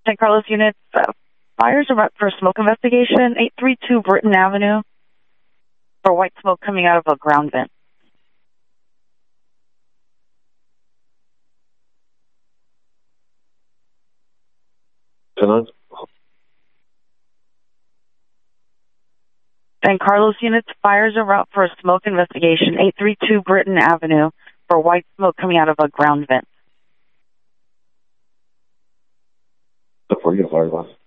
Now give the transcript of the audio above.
San Carlos units, fires are up for smoke investigation, 832 Britton Avenue, for white smoke coming out of a ground vent. San Carlos units, fires are out for a smoke investigation, 832 Britton Avenue, for white smoke coming out of a ground vent. Before you fire boss.